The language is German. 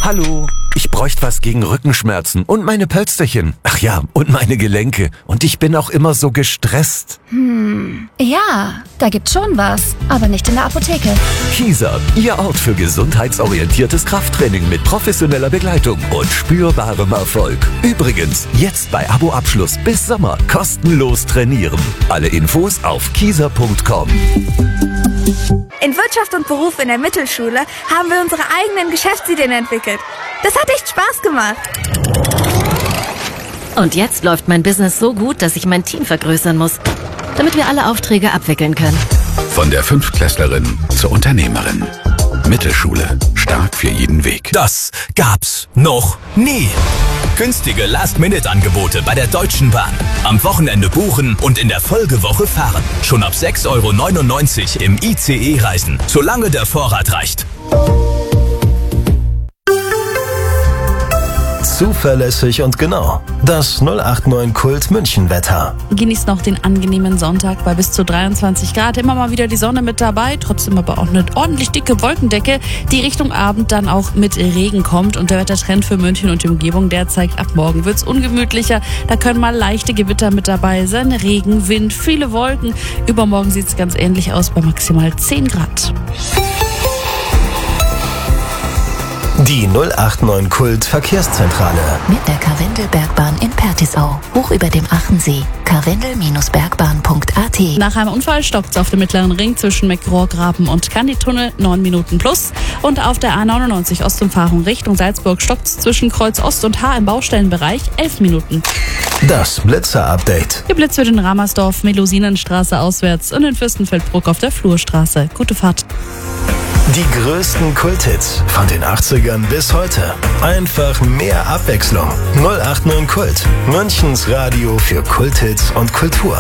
Hallo, ich bräuchte was gegen Rückenschmerzen und meine Pölsterchen. Ach ja, und meine Gelenke. Und ich bin auch immer so gestresst. Ja, da gibt's schon was, aber nicht in der Apotheke. Kieser, Ihr Ort für gesundheitsorientiertes Krafttraining mit professioneller Begleitung und spürbarem Erfolg. Übrigens, jetzt bei Abo-Abschluss bis Sommer kostenlos trainieren. Alle Infos auf kieser.com. In Wirtschaft und Beruf in der Mittelschule haben wir unsere eigenen Geschäftsideen entwickelt. Das hat echt Spaß gemacht. Und jetzt läuft mein Business so gut, dass ich mein Team vergrößern muss, damit wir alle Aufträge abwickeln können. Von der Fünftklässlerin zur Unternehmerin. Mittelschule. Stark für jeden Weg. Das gab's noch nie. Günstige Last-Minute-Angebote bei der Deutschen Bahn. Am Wochenende buchen und in der Folgewoche fahren. Schon ab 6,99 € im ICE reisen, solange der Vorrat reicht. Zuverlässig und genau. Das 089 Kult München Wetter. Genießt noch den angenehmen Sonntag bei bis zu 23 Grad. Immer mal wieder die Sonne mit dabei, trotzdem aber auch eine ordentlich dicke Wolkendecke, die Richtung Abend dann auch mit Regen kommt. Und der Wettertrend für München und die Umgebung, der zeigt, ab morgen wird's ungemütlicher. Da können mal leichte Gewitter mit dabei sein, Regen, Wind, viele Wolken. Übermorgen sieht's ganz ähnlich aus bei maximal 10 Grad. Die 089 Kult Verkehrszentrale. Mit der Karwendelbergbahn in Pertisau. Hoch über dem Achensee. karwendel-bergbahn.at. Nach einem Unfall stockt's auf dem Mittleren Ring zwischen Meckrohrgraben und Kanditunnel 9 Minuten plus. Und auf der A99 Ostumfahrung Richtung Salzburg stockt's zwischen Kreuz Ost und H im Baustellenbereich 11 Minuten. Das Blitzer-Update. Geblitzt wird in Ramersdorf, Melusinenstraße auswärts und in Fürstenfeldbruck auf der Flurstraße. Gute Fahrt. Die größten Kulthits von den 80ern bis heute. Einfach mehr Abwechslung. 089 Kult. Münchens Radio für Kulthits und Kultur.